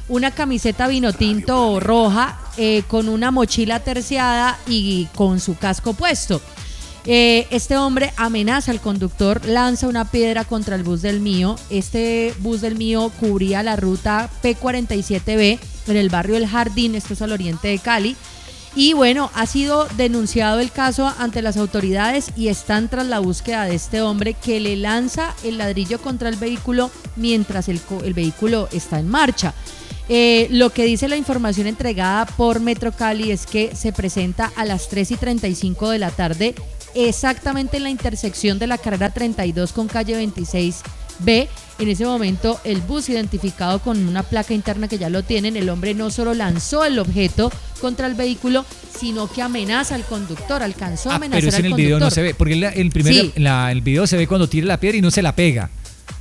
una camiseta vino tinto roja eh, con una mochila terciada y con su casco puesto. Eh, este hombre amenaza al conductor, lanza una piedra contra el bus del Mío. Este bus del Mío cubría la ruta P cuarenta y siete B en el barrio El Jardín, esto es al oriente de Cali. Y bueno, ha sido denunciado el caso ante las autoridades y están tras la búsqueda de este hombre que le lanza el ladrillo contra el vehículo mientras el, el vehículo está en marcha. Eh, lo que dice la información entregada por Metro Cali es que se presenta a las tres y treinta y cinco de la tarde exactamente en la intersección de la carrera treinta y dos con calle veintiséis B. En ese momento el bus, identificado con una placa interna que ya lo tienen, el hombre no solo lanzó el objeto contra el vehículo, sino que amenaza al conductor, alcanzó a Ah, amenazar pero eso al en el conductor. video no se ve, porque el, el primer Sí. la- el video se ve cuando tira la piedra y no se la pega.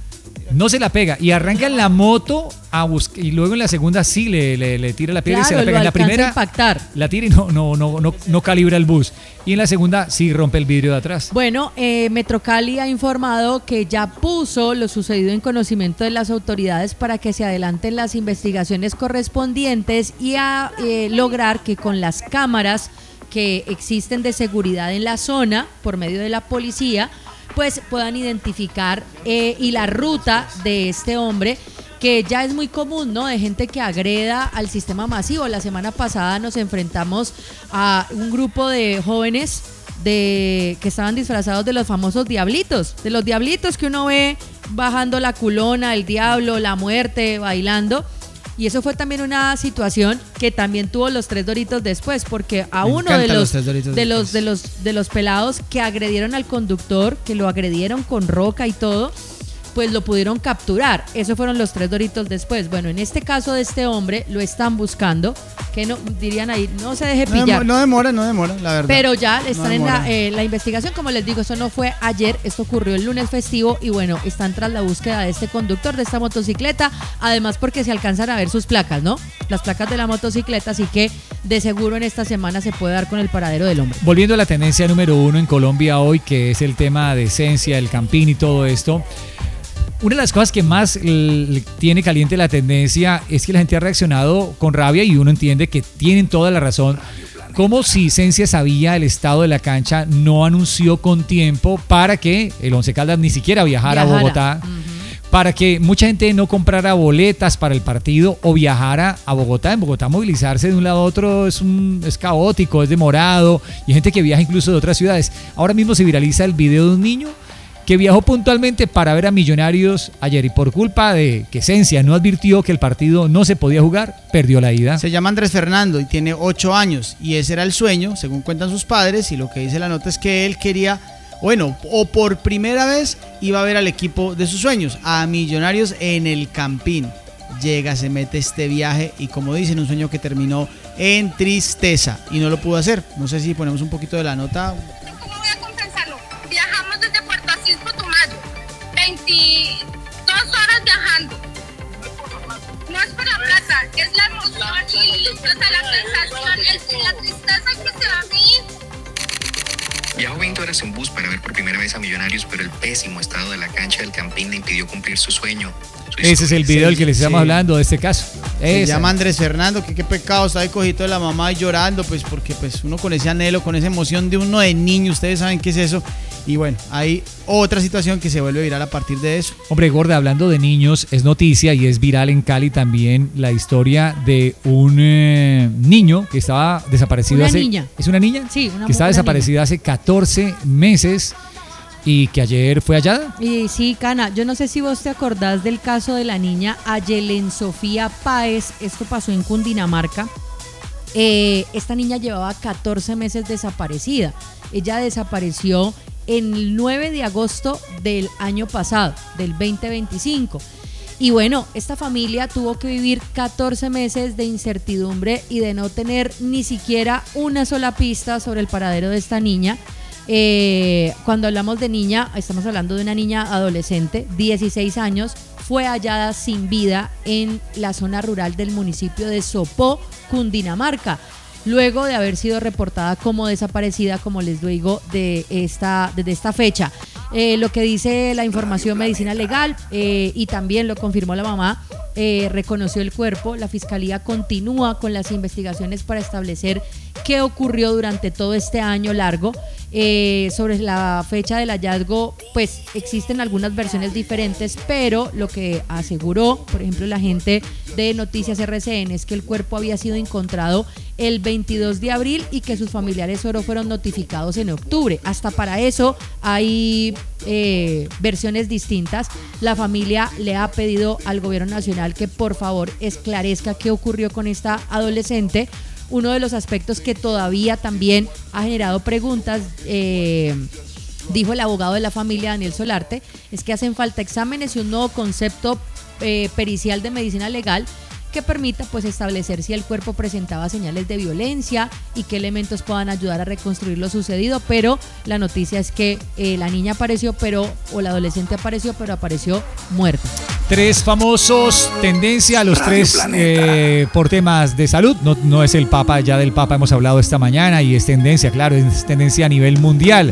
No se la pega y arranca en la moto a buscar, y luego en la segunda sí le, le, le tira la piedra Claro, y se la pega. lo En la alcanza a primera impactar. la tira y no, no, no, no, no calibra el bus. Y en la segunda sí rompe el vidrio de atrás. Bueno, eh, Metrocali ha informado que ya puso lo sucedido en conocimiento de las autoridades para que se adelanten las investigaciones correspondientes y a eh, lograr que con las cámaras que existen de seguridad en la zona, por medio de la policía, pues puedan identificar eh, y la ruta de este hombre, que ya es muy común, ¿no? De gente que agreda al sistema masivo. La semana pasada nos enfrentamos a un grupo de jóvenes de que estaban disfrazados de los famosos diablitos, de los diablitos que uno ve bajando la culona, el diablo, la muerte, bailando. Y eso fue también una situación que también tuvo los tres doritos después, porque a Me uno de encantan los, los tres Doritos de los después. de los de los pelados que agredieron al conductor, que lo agredieron con roca y todo, pues lo pudieron capturar. Esos fueron los tres doritos después. Bueno, en este caso de este hombre lo están buscando, que no dirían ahí, no se deje No, pillar. demo- no demora, no demora, la verdad. Pero ya No están en la, demora. eh, la investigación, como les digo, eso no fue ayer, esto ocurrió el lunes festivo y bueno, están tras la búsqueda de este conductor de esta motocicleta, además porque se alcanzan a ver sus placas, ¿no? Las placas de la motocicleta, así que de seguro en esta semana se puede dar con el paradero del hombre. Volviendo a la tendencia número uno en Colombia hoy, que es el tema de esencia, el campín y todo esto. Una de las cosas que más l- tiene caliente la tendencia es que la gente ha reaccionado con rabia y uno entiende que tienen toda la razón. Como si Esencia sabía el estado de la cancha, no anunció con tiempo para que el Once Caldas ni siquiera viajara, Viajara. a Bogotá, para que mucha gente no comprara boletas para el partido o viajara a Bogotá. En Bogotá movilizarse de un lado a otro es, un, es caótico, es demorado, y hay gente que viaja incluso de otras ciudades. Ahora mismo se viraliza el video de un niño que viajó puntualmente para ver a Millonarios ayer y por culpa de que Esencia no advirtió que el partido no se podía jugar, perdió la ida. Se llama Andrés Fernando y tiene ocho años y ese era el sueño, según cuentan sus padres, y lo que dice la nota es que él quería, bueno, o por primera vez iba a ver al equipo de sus sueños, a Millonarios en el Campín. Llega, se mete este viaje y como dicen, un sueño que terminó en tristeza y no lo pudo hacer. No sé si ponemos un poquito de la nota. ¿Cómo voy a compensarlo? Viajamos desde Puerto Asís, Putumayo, veintidós horas viajando. No es por la plata, es la emoción y o sea, la sensación, el- la tristeza que se va a mí. Viajó veinte horas en bus para ver por primera vez a Millonarios, pero el pésimo estado de la cancha del Campín le impidió cumplir su sueño. Su Ese es el video del que les estamos Sí. hablando de este caso. Se Esa. llama Andrés Fernando, que qué pecado, está ahí cojito de la mamá y llorando, pues porque pues uno con ese anhelo, con esa emoción de uno de niño, ustedes saben qué es eso. Y bueno, hay otra situación que se vuelve viral a partir de eso. Hombre, Gorda, hablando de niños, es noticia y es viral en Cali también la historia de un eh, niño que estaba desaparecido Una hace... niña. ¿Es una niña? Sí, una Que estaba una desaparecida hace catorce meses y que ayer fue hallada. Y sí, Cana, yo no sé si vos te acordás del caso de la niña Ayelen Sofía Páez, esto pasó en Cundinamarca. Eh, esta niña llevaba catorce meses desaparecida. Ella desapareció en el nueve de agosto del año pasado, del veinte veinticinco. Y bueno, esta familia tuvo que vivir catorce meses de incertidumbre y de no tener ni siquiera una sola pista sobre el paradero de esta niña. Eh, cuando hablamos de niña, estamos hablando de una niña adolescente, dieciséis años, fue hallada sin vida en la zona rural del municipio de Sopó, Cundinamarca, luego de haber sido reportada como desaparecida, como les digo, de esta, desde esta fecha. Eh, lo que dice la información medicina legal eh, y también lo confirmó la mamá, eh, reconoció el cuerpo. La fiscalía continúa con las investigaciones para establecer qué ocurrió durante todo este año largo. Eh, sobre la fecha del hallazgo, pues existen algunas versiones diferentes, pero lo que aseguró, por ejemplo, la gente de Noticias R C N es que el cuerpo había sido encontrado el veintidós de abril y que sus familiares solo fueron notificados en octubre. Hasta para eso hay eh, versiones distintas. La familia le ha pedido al gobierno nacional que por favor esclarezca qué ocurrió con esta adolescente. Uno de los aspectos que todavía también ha generado preguntas, eh, dijo el abogado de la familia, Daniel Solarte, es que hacen falta exámenes y un nuevo concepto eh, pericial de medicina legal que permita pues establecer si el cuerpo presentaba señales de violencia y qué elementos puedan ayudar a reconstruir lo sucedido, pero la noticia es que eh, la niña apareció, pero o la adolescente apareció, pero apareció muerta. Tres famosos, tendencia a los Radio tres eh, por temas de salud. No, no es el Papa, ya del Papa hemos hablado esta mañana y es tendencia, claro, es tendencia a nivel mundial.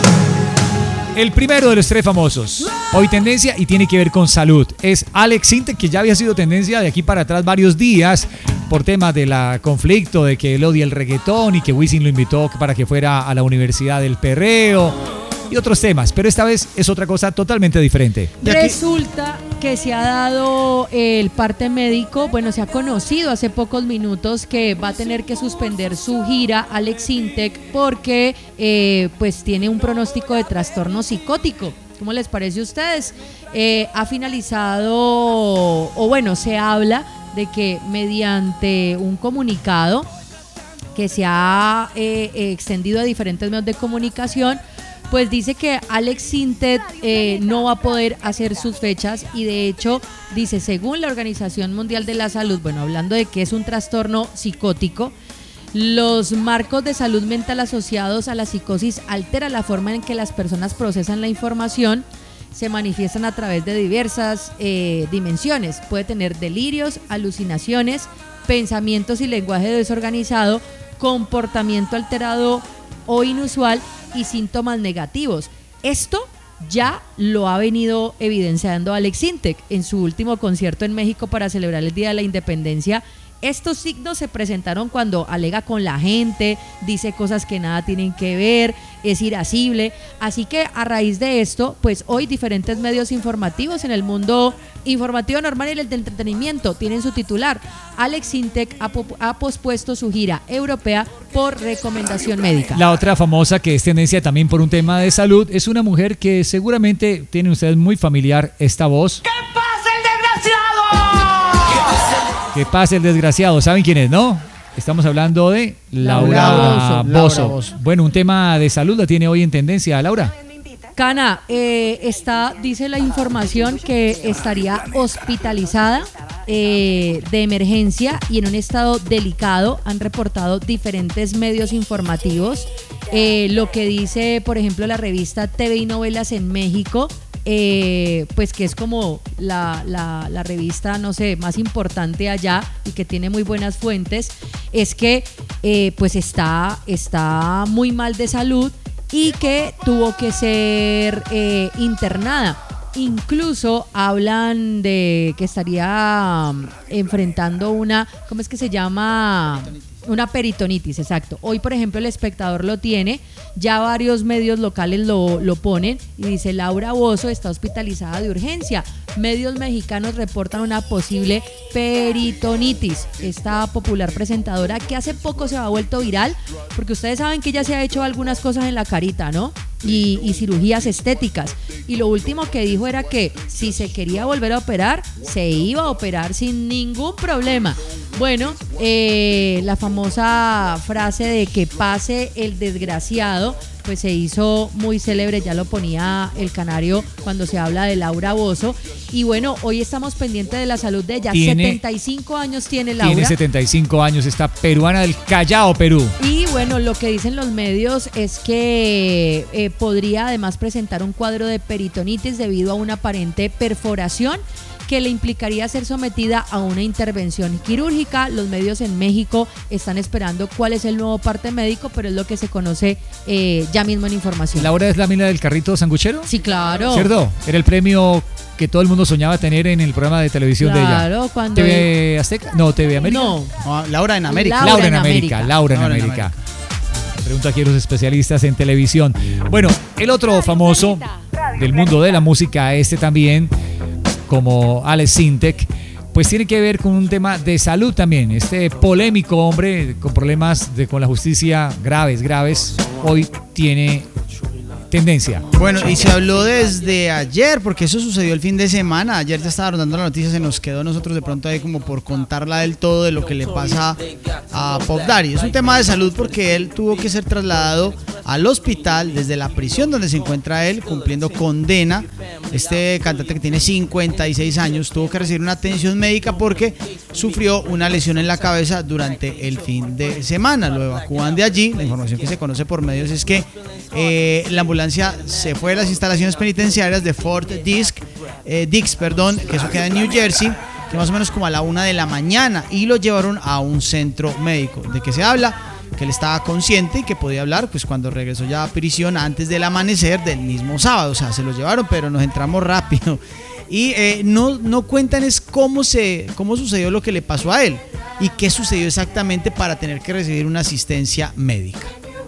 El primero de los tres famosos, hoy tendencia y tiene que ver con salud, es Alex Sintek, que ya había sido tendencia de aquí para atrás varios días por temas de la conflicto, de que él odia el reggaetón y que Wisin lo invitó para que fuera a la Universidad del Perreo y otros temas, pero esta vez es otra cosa totalmente diferente. Resulta que se ha dado el parte médico, bueno, se ha conocido hace pocos minutos que va a tener que suspender su gira Alex Sintek porque eh, pues tiene un pronóstico de trastorno psicótico. ¿Cómo les parece a ustedes? Eh, ha finalizado, o bueno, se habla de que mediante un comunicado que se ha eh, extendido a diferentes medios de comunicación, pues dice que Alex Sintek eh, no va a poder hacer sus fechas y de hecho dice, según la Organización Mundial de la Salud, bueno, hablando de que es un trastorno psicótico, los marcos de salud mental asociados a la psicosis alteran la forma en que las personas procesan la información, se manifiestan a través de diversas eh, dimensiones, puede tener delirios, alucinaciones, pensamientos y lenguaje desorganizado, comportamiento alterado o inusual y síntomas negativos. Esto ya lo ha venido evidenciando Alex Sintek en su último concierto en México para celebrar el Día de la Independencia. Estos signos se presentaron cuando alega con la gente, dice cosas que nada tienen que ver, es irascible. Así que a raíz de esto, pues hoy diferentes medios informativos en el mundo informativo normal y el de entretenimiento tienen su titular. Alex Sintek ha, ha pospuesto su gira europea por recomendación médica. La otra famosa que es tendencia también por un tema de salud es una mujer que seguramente tienen ustedes muy familiar esta voz. ¿Qué pasa el desgraciado? Que pase el desgraciado, ¿saben quién es, no? Estamos hablando de Laura, Laura Bozzo. Bozzo. Laura Bozzo. Bueno, un tema de salud la tiene hoy en tendencia, Laura. Cana, eh, está, dice la información que estaría hospitalizada eh, de emergencia y en un estado delicado, han reportado diferentes medios informativos. Eh, lo que dice, por ejemplo, la revista T V y Novelas en México, Eh, pues que es como la, la, la revista, no sé, más importante allá y que tiene muy buenas fuentes, es que eh, pues está, está muy mal de salud y que tuvo que ser eh, internada. Incluso hablan de que estaría enfrentando una, ¿cómo es que se llama? Una peritonitis, exacto. Hoy, por ejemplo, El Espectador lo tiene, ya varios medios locales lo, lo ponen y dice: Laura Bozzo está hospitalizada de urgencia. Medios mexicanos reportan una posible peritonitis. Esta popular presentadora que hace poco se ha vuelto viral, porque ustedes saben que ella se ha hecho algunas cosas en la carita, ¿no? Y, y cirugías estéticas. Y lo último que dijo era que si se quería volver a operar, se iba a operar sin ningún problema. Bueno, eh, la famosa frase de que pase el desgraciado, pues se hizo muy célebre, ya lo ponía el Canario cuando se habla de Laura Bozzo. Y bueno, hoy estamos pendientes de la salud de ella. Tiene, setenta y cinco años tiene Laura. Tiene setenta y cinco años, esta peruana del Callao, Perú. Y bueno, lo que dicen los medios es que eh, podría además presentar un cuadro de peritonitis debido a una aparente perforación que le implicaría ser sometida a una intervención quirúrgica. Los medios en México están esperando cuál es el nuevo parte médico, pero es lo que se conoce eh, ya mismo en información. ¿Laura es la mina del carrito sanguchero? Sí, claro. ¿Cierto? Era el premio que todo el mundo soñaba tener en el programa de televisión claro, de ella. Claro, cuando... ¿T V Azteca? No, T V América. No. no Laura en América. Laura, Laura en América. América. Laura en Laura en América. América. Pregunto aquí a los especialistas en televisión. Bueno, el otro famoso del mundo de la música, este también, como Alex Sintek, pues tiene que ver con un tema de salud también. Este polémico hombre con problemas de, con la justicia graves, graves, hoy tiene tendencia. Bueno, y se habló desde ayer, porque eso sucedió el fin de semana. Ayer ya estaba rondando la noticia, se nos quedó nosotros de pronto ahí como por contarla del todo de lo que le pasa a Puff Daddy. Es un tema de salud porque él tuvo que ser trasladado al hospital desde la prisión donde se encuentra él cumpliendo condena. Este cantante que tiene cincuenta y seis años tuvo que recibir una atención médica porque sufrió una lesión en la cabeza durante el fin de semana. Lo evacúan de allí. La información que se conoce por medios es que eh, la ambulancia se fue de las instalaciones penitenciarias de Fort Dix, eh, Dix, perdón, que eso queda en New Jersey, que más o menos como a la una de la mañana, y lo llevaron a un centro médico. ¿De qué se habla? Que él estaba consciente y que podía hablar pues cuando regresó ya a prisión antes del amanecer del mismo sábado. O sea, se lo llevaron, pero nos entramos rápido. Y eh, no, no cuentan es cómo, se, cómo sucedió lo que le pasó a él y qué sucedió exactamente para tener que recibir una asistencia médica.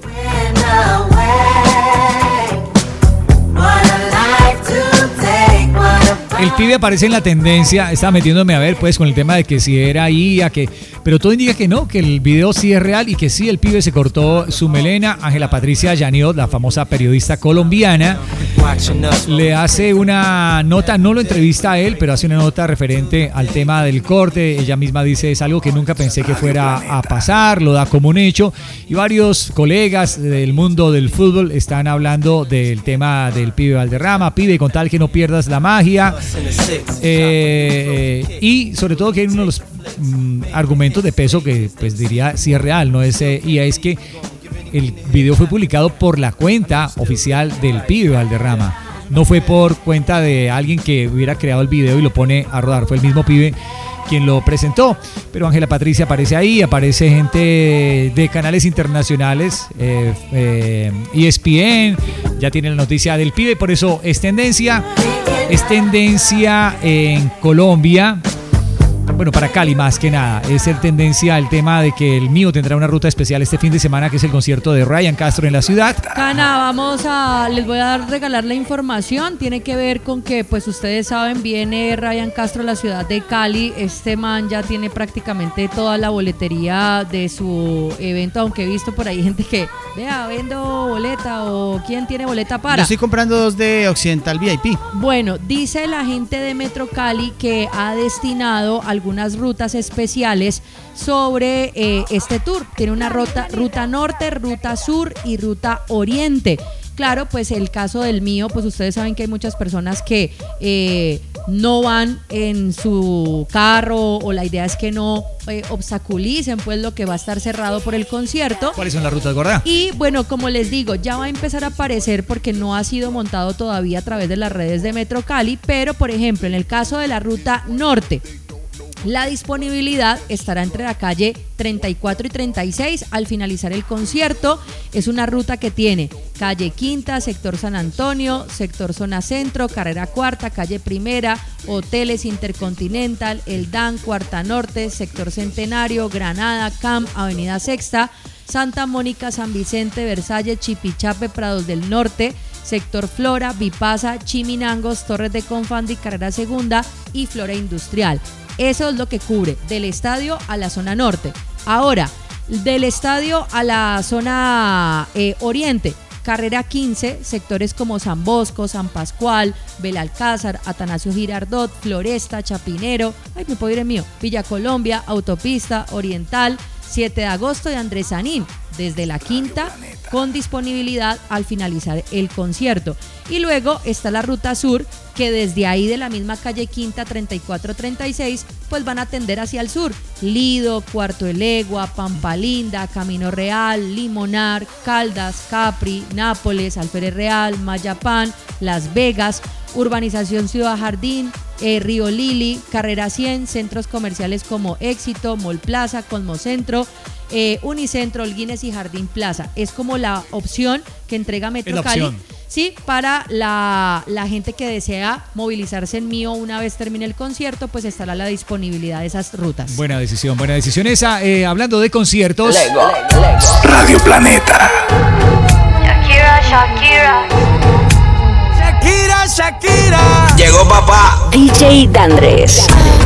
El pibe aparece en la tendencia, estaba metiéndome a ver pues con el tema de que si era I A, que, pero todo indica que no, que el video sí es real y que sí, el pibe se cortó su melena. Ángela Patricia Yaniot, la famosa periodista colombiana, le hace una nota, no lo entrevista a él, pero hace una nota referente al tema del corte. Ella misma dice, es algo que nunca pensé que fuera a pasar, lo da como un hecho, y varios colegas del mundo del fútbol están hablando del tema del pibe Valderrama. Pibe, con tal que no pierdas la magia. Eh, y sobre todo que hay uno de los mm, argumentos de peso que pues diría si es real, no es eh, y es que el video fue publicado por la cuenta oficial del pibe Valderrama, no fue por cuenta de alguien que hubiera creado el video y lo pone a rodar, fue el mismo pibe quien lo presentó. Pero Ángela Patricia aparece ahí, aparece gente de canales internacionales, eh, eh, E S P N, ya tiene la noticia del pibe, por eso es tendencia, es tendencia en Colombia. Bueno, para Cali más que nada, es el tendencia el tema de que el mío tendrá una ruta especial este fin de semana, que es el concierto de Ryan Castro en la ciudad. Cana, vamos a, les voy a dar, regalar la información, tiene que ver con que, pues ustedes saben, viene Ryan Castro a la ciudad de Cali, este man ya tiene prácticamente toda la boletería de su evento, aunque he visto por ahí gente que, vea, vendo boleta o quién tiene boleta para. Yo estoy comprando dos de Occidental V I P. Bueno, dice la gente de Metro Cali que ha destinado algunas rutas especiales sobre eh, este tour. Tiene una ruta, ruta norte, ruta sur y ruta oriente. Claro, pues el caso del mío, pues ustedes saben que hay muchas personas que eh, no van en su carro, o la idea es que no eh, obstaculicen pues lo que va a estar cerrado por el concierto. ¿Cuáles son las rutas, gorda? Y bueno, como les digo, ya va a empezar a aparecer porque no ha sido montado todavía a través de las redes de Metro Cali, pero por ejemplo, en el caso de la ruta norte, la disponibilidad estará entre la calle treinta y cuatro y treinta y seis al finalizar el concierto. Es una ruta que tiene calle Quinta, sector San Antonio, sector Zona Centro, carrera Cuarta, calle Primera, hoteles Intercontinental, El Dan, Cuarta Norte, sector Centenario, Granada, Camp, avenida Sexta, Santa Mónica, San Vicente, Versalles, Chipichape, Prados del Norte, sector Flora, Vipasa, Chiminangos, Torres de Confandi, carrera Segunda y Flora Industrial. Eso es lo que cubre del estadio a la zona norte. Ahora, del estadio a la zona eh, oriente, carrera quince, sectores como San Bosco, San Pascual, Belalcázar, Atanasio Girardot, Floresta, Chapinero, ay, me puedo ir en mío, Villa Colombia, Autopista Oriental, siete de agosto y Andrés Sanín, desde la quinta, con disponibilidad al finalizar el concierto. Y luego está la ruta sur, que desde ahí de la misma calle Quinta, treinta y cuatro treinta y seis, pues van a tender hacia el sur. Lido, Cuarto de Legua, Pampa Linda, Camino Real, Limonar, Caldas, Capri, Nápoles, Alférez Real, Mayapán, Las Vegas, Urbanización Ciudad Jardín, eh, Río Lili, Carrera cien, centros comerciales como Éxito, Mall Plaza, Cosmocentro, eh, Unicentro, Holguines y Jardín Plaza. Es como la opción que entrega Metro Es la Cali. opción. Sí, para la, la gente que desea movilizarse en Mío una vez termine el concierto, pues estará la disponibilidad de esas rutas. Buena decisión, buena decisión esa. Eh, hablando de conciertos. Lego, Lego. Radio Planeta. Shakira, Shakira. Shakira, Shakira. Llegó papá. D J Dandres.